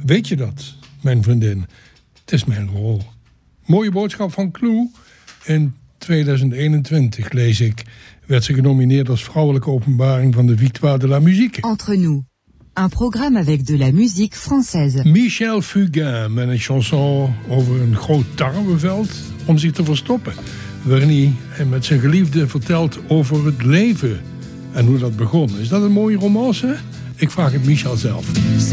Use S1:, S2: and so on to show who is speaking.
S1: Weet je dat, mijn vriendin? Het is mijn rol. Mooie boodschap van Clou. In 2021, lees ik, werd ze genomineerd als vrouwelijke openbaring van de Victoire de la Musique.
S2: Entre nous. Un programme avec de la musique française.
S1: Michel Fugain met een chanson over een groot tarweveld om zich te verstoppen. Waarin hij met zijn geliefde vertelt over het leven en hoe dat begon. Is dat een mooie romance? Ik vraag het Michel zelf.